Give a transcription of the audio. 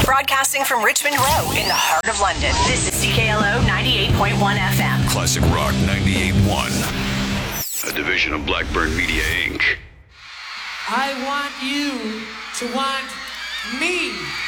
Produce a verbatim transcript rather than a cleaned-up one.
Broadcasting from Richmond Road in the heart of London. This is C K L O ninety-eight point one F M. Classic Rock ninety-eight point one. A division of Blackburn Media, Incorporated. I want you to want me.